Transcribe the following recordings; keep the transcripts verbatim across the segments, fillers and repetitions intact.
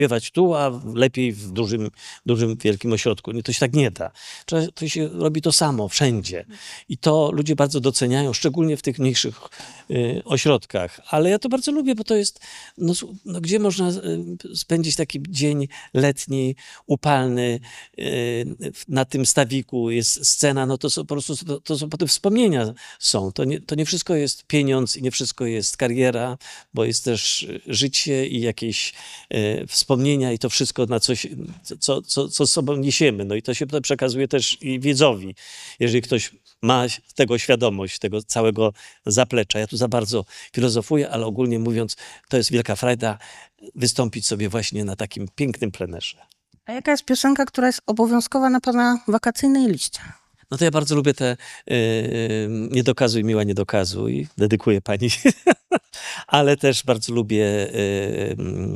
śpiewać tu, a lepiej w dużym, dużym, wielkim ośrodku. Nie, to się tak nie da. Trzeba, to się robi to samo, wszędzie. I to ludzie bardzo doceniają, szczególnie w tych mniejszych y, ośrodkach. Ale ja to bardzo lubię, bo to jest, no, no, gdzie można y, spędzić taki dzień letni, upalny, y, na tym stawiku jest scena, no to są po prostu, to, to są potem wspomnienia są. To nie, to nie wszystko jest pieniądz i nie wszystko jest kariera, bo jest też życie i jakieś y, wspomnienia i to wszystko na coś, co, co, co z sobą niesiemy. No i to się potem przekazuje też i widzowi. Jeżeli ktoś ma tego świadomość, tego całego zaplecza. Ja tu za bardzo filozofuję, ale ogólnie mówiąc, to jest wielka frajda wystąpić sobie właśnie na takim pięknym plenerze. A jaka jest piosenka, która jest obowiązkowa na pana wakacyjnej liście? No to ja bardzo lubię te yy, Nie dokazuj, miła, nie dokazuj. Dedykuję pani. Ale też bardzo lubię yy,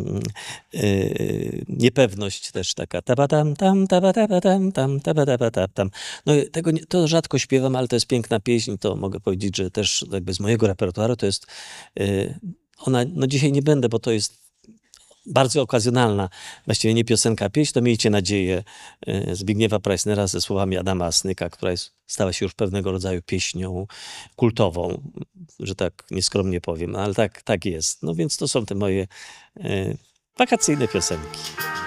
yy, Niepewność też taka. Tabatam, tam, tabatam, tam, tabatam, tam. No tego nie, to rzadko śpiewam, ale to jest piękna pieśń. To mogę powiedzieć, że też jakby z mojego repertuaru to jest yy, ona, no dzisiaj nie będę, bo to jest bardzo okazjonalna, właściwie nie piosenka, a pieśń, to Miejcie nadzieję Zbigniewa Preissnera ze słowami Adama Asnyka, która jest, stała się już pewnego rodzaju pieśnią kultową, że tak nieskromnie powiem, ale tak, tak jest. No więc to są te moje e, wakacyjne piosenki.